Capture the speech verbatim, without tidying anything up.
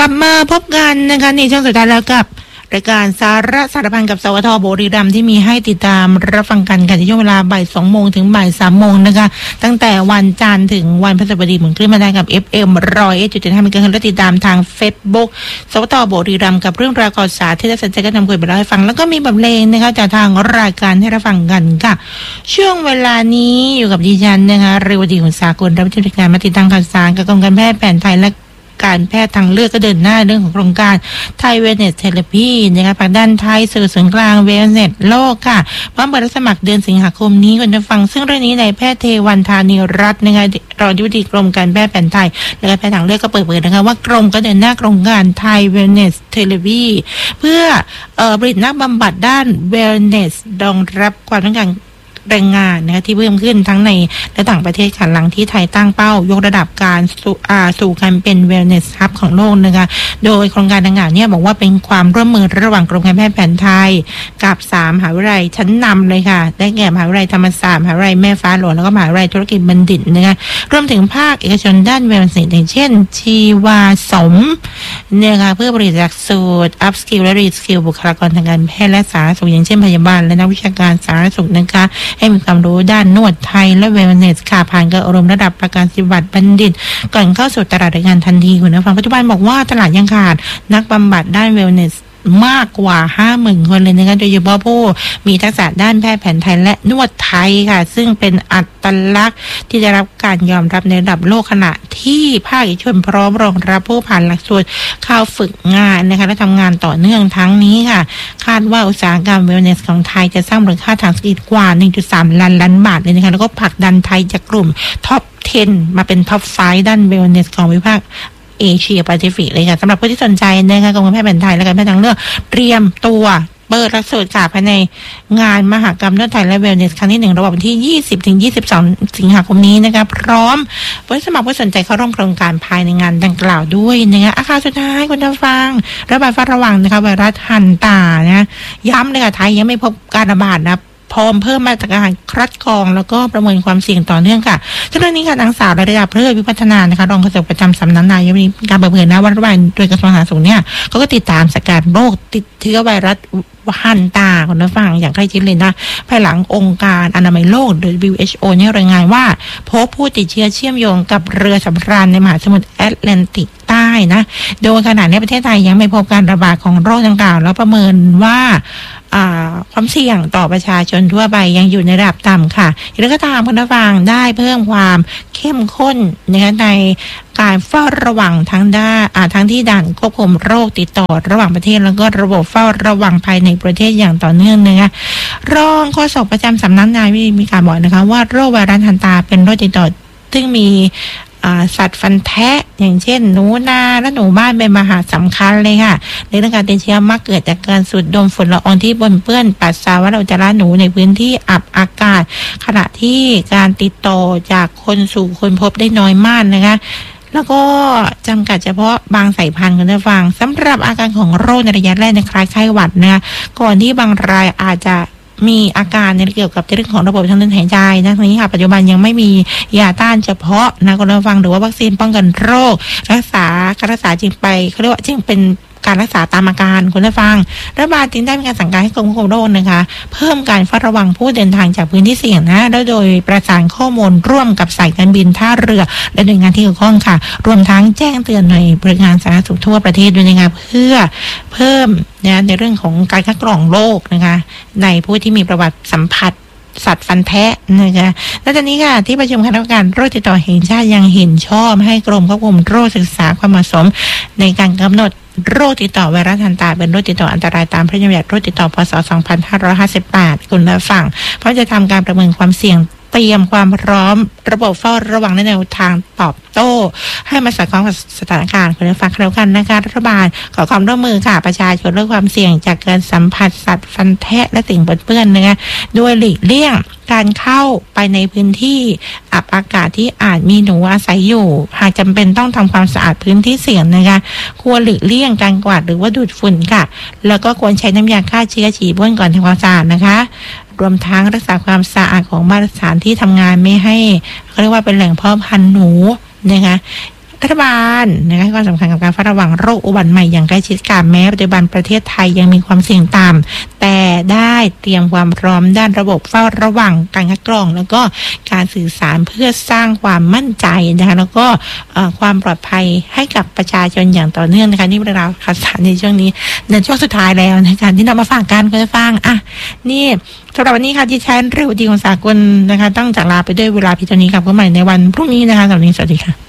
ลับมาพบกันนะคะในช่วงสุดท้ายแล้วกับรายการสาระสารพันกับสวทบุรีรัมย์ที่มีให้ติดตามรับฟังกันกันในช่วงเวลาบ่ายสองโมงถึงบ่ายสามโมงนะคะตั้งแต่วันจันทร์ถึงวันพฤหัสบดีเหมือนคลื่นมาได้กับ เอฟ เอ็ม หนึ่งร้อยเอ็ดจุดเจ็ดห้า เมกะเฮิรตซ์และติดตามทาง Facebook สวทบุรีรัมย์กับเรื่องราวข่าวสารที่น่าสนใจก็นำคุยไปเล่าให้ฟังแล้วก็มีบทเพลงนะคะจากทางรายการให้รับฟังกันค่ะช่วงเวลานี้อยู่กับดิฉันนะคะเรวดีขุนสากลรับผิดชอบการมาติดตามข่าวสารกับกรมการแพทย์แผนไทยและการแพทย์ทางเลือกก็เดินหน้าเรื่องของโครงการไทยเวลเนสเทเลพีนะคะผลักดันไทยสู่ศูนย์กลางเวลเนสโลกค่ะพร้อมเปิดรับสมัครเดือนสิงหาคมนี้คุณจะฟังซึ่งเรื่องนี้ในแพทย์เทวันธานีรัตน์นะคะรองอธิบดีกรมการแพทย์แผนไทยและการแพทย์ทางเลือกก็เปิดเผยนะคะว่ากรมก็เดินหน้าโครงการไทยเวลเนสเทเลพีเพื่อเอ่อบรินักบำบัดด้านเวลเนสรองรับความต้องการแรงงานนะคะที่เพิ่มขึ้นทั้งในและต่างประเทศค่ะหลังที่ไทยตั้งเป้ายกระดับการสู่อ่าสู่การเป็น Wellness Hub ของโลกนะคะโดยโครงการดังกล่าวเนี่ยบอกว่าเป็นความร่วมมือระหว่างกรมการแพทย์แผนไทยกับสามมหาวิทยาลัยชั้นนำเลยค่ะได้แก่มหาวิทยาลัยธรรมศาสตร์มหาวิทยาลัยแม่ฟ้าหลวงแล้วก็มหาวิทยาลัยธุรกิจบัณฑิตนะคะรวมถึงภาคเอกชนด้าน Wellness อย่างเช่นชีวาสมเนี่ยค่ะเพื่อบริจาคสูตร Up Skill และ Re Skill บุคลากรทางการแพทย์และสาธารณสุขอย่างเช่นพยาบาลและนักวิชาการสาธารณสุขนะคะให้มีความรู้ด้านนวดไทยและเวลเนสค่ะผ่านการอบรมระดับประกาศนียบัตรบัณฑิตก่อนเข้าสู่ตลาดแรงงานทันทีคุณผู้ฟังปัจจุบันบอกว่าตลาดยังขาดนักบำบัดด้านเวลเนสมากกว่า ห้าหมื่น คนเลยนะคะโดยเฉพาะผู้มีทักษะด้านแพทย์แผนไทยและนวดไทยค่ะซึ่งเป็นอัตลักษณ์ที่ได้รับการยอมรับในระดับโลกขณะที่ภาคเอกชนพร้อมรองรับผู้ผ่านหลักสูตรเข้าฝึกงานนะคะและทำงานต่อเนื่องทั้งนี้ค่ะคาดว่าอุตสาหกรรมเวลเนสของไทยจะสร้างมูลค่าทางเศรษฐกิจกว่า หนึ่งจุดสาม ล้านล้านบาทเลยนะคะแล้วก็ผลักดันไทยจากกลุ่มท็อปสิบมาเป็นท็อปห้าด้านเวลเนสของวิภาคเอเชียแปซิฟิกเลยค่ะสำหรับผู้ที่สนใจนะคะกรมการแพทย์แผนไทยและการแพทย์ทางเลือกเตรียมตัวเปิดหลักสูตรค่ะภายในงานมหกรรมนวดไทยและเวลเนสครั้งที่หนึ่งระหว่างวันที่ยี่สิบถึงยี่สิบสองสิงหาคมนี้นะคะพร้อมผู้สมัครผู้สนใจเข้าร่วมโครงการภายในงานดังกล่าวด้วยนะคะอาคารสุดท้ายคุณผู้ฟังระบาดเฝ้าระวังนะคะไวรัสฮันตานะย้ำเลยค่ะไทยยังไม่พบการระบาดนะพร้อมเพิ่มมาตรการคัดกรองแล้วก็ประเมินความเสี่ยงต่อเนื่องค่ะซึ่งเรื่องนี้ค่ะนางสาวระดับเพื่อวิพัฒนานะคะรองโฆษกประจำสำนักนายกมีการเปิดเผยนะว่ารัฐบาลโดยกระทรวงสาธารณสุขเนี่ยเขาก็ติดตามสกัดโรคติดเชื้อไวรัสฮันตาคุณผู้ฟังอย่างใกล้ชิดเลยนะภายหลังองค์การอนามัยโลก ดับเบิลยู เอช โอ เนี่ยรายงานว่าพบผู้ติดเชื้อเชื่อมโยงกับเรือสำราญในมหาสมุทรแอตแลนติกใต้นะโดยขณะนี้ประเทศไทยยังไม่พบการระบาดของโรคดังกล่าวแล้วประเมินว่าความเสี่ยงต่อประชาชนทั่วไปยังอยู่ในระดับต่ำค่ะแล้วก็ตามคุณผู้ฟังได้เพิ่มความเข้มข้นนะคะในการเฝ้าระวังทั้งด้านทั้งที่ด่านควบคุมโรคติดต่อระหว่างประเทศแล้วก็ระบบเฝ้าระวังภายในประเทศอย่างต่อเนื่องนะคะรองโฆษกประจำสำนักนายมีการบอกนะคะว่าโรคไวรัสฮันตาเป็นโรคติดต่อซึ่งมีสัตว์ฟันแทะอย่างเช่นหนูนาและหนูบ้านเป็นมหาสำคัญเลยค่ะในเรื่องการติดเชื้อมักเกิดจากการสูดดมฝุ่นละอองที่ปนเปื้อนปัสสาวะอุจจาระหนูในพื้นที่อับอากาศขณะที่การติดต่อจากคนสู่คนพบได้น้อยมากนะคะแล้วก็จำกัดเฉพาะบางสายพันธุ์กันนะฟังสำหรับอาการของโรคในระยะแรกในคล้ายไข้หวัดนะคะก่อนที่บางรายอาจจะมีอาการในเกี่ยวกับเรื่องของระบบทางเดินหายใจนะทีนี้ค่ะปัจจุบันยังไม่มียาต้านเฉพาะนะคุณผู้ฟังหรือว่าวัคซีนป้องกันโรครักษาการรักษาจึงไปเขาเรียกว่าจึงเป็นการรักษาตามอาการคุณผู้ฟังรัฐบาลจึงได้มีการสั่งการให้กรมควบคุมโรคนะคะเพิ่มการเฝ้าระวังผู้เดินทางจากพื้นที่เสี่ยงนะแล้วโดยประสานข้อมูลร่วมกับสายการบินท่าเรือและหน่วยงานที่เกี่ยวข้องค่ะรวมทั้งแจ้งเตือนหน่วยบริการสาธารณสุขทั่วประเทศด้วยนะคะเพื่อเพิ่มนะในเรื่องของการคัดกรองโรคนะคะในผู้ที่มีประวัติสัมผัสสัตว์ฟันแทะนะคะและตอนนี้ค่ะที่ประชุมคณะกรรมการโรคติดต่อแห่งชาติยังเห็นชอบให้กรมควบคุมโรคศึกษาความเหมาะสมในการกำหนดโรคติดต่อไวรัสฮันตาเป็นโรคติดต่ออันตรายตามพระราชบัญญัติโรคติดต่อพ.ศ. สองพันห้าร้อยห้าสิบแปดคุณผู้ฟังเพราะจะทำการประเมินความเสี่ยงเตรียมความพร้อมระบบเฝ้าระวังในแนวทางตอบโต้ให้มาสอดคล้องกับสถานการณ์คุณผู้ฟังแล้วกันนะคะรัฐบาลขอความร่วมมือค่ะประชาชนลดความเสี่ยงจากการสัมผัสสัตว์ฟันแทะและสิ่งปนเปื้อนนะคะโดยหลีกเลี่ยงการเข้าไปในพื้นที่อับอากาศที่อาจมีหนูอาศัยอยู่หากจำเป็นต้องทำความสะอาดพื้นที่เสี่ยงนะคะควรหลีกเลี่ยงการกวาดหรือว่าดูดฝุ่นค่ะแล้วก็ควรใช้น้ำยาฆ่าเชื้อฉีดพ่นก่อนทำความสะอาดนะคะรวมทั้งรักษาความสะอาดของมาตรฐานที่ทำงานไม่ให้เขาเรียกว่าเป็นแหล่งเพาะพันธุ์หนูนะคะรัฐบาลนะคะให้ความสำคัญกับการเฝ้าระวังโรคอุบัติใหม่อย่างใกล้ชิดค่ะแม้ปัจจุบันประเทศไทยยังมีความเสี่ยงต่ำแต่ได้เตรียมความพร้อมด้านระบบเฝ้าระวังการคัดกรองแล้วก็การสื่อสารเพื่อสร้างความมั่นใจนะคะแล้วก็ความปลอดภัยให้กับประชาชนอย่างต่อเนื่องนะคะนี่เป็นเราข่าวสารในช่วงนี้ในช่วงสุดท้ายแล้วในการที่นำมาฝากกันก็จะฟังอ่ะนี่สำหรับวันนี้ค่ะที่ใช้เร็วดีของสากลนะคะต้องจากลาไปด้วยเวลาพิจารณากับเพื่อนใหม่ในวันพรุ่งนี้นะคะสวัสดีค่ะ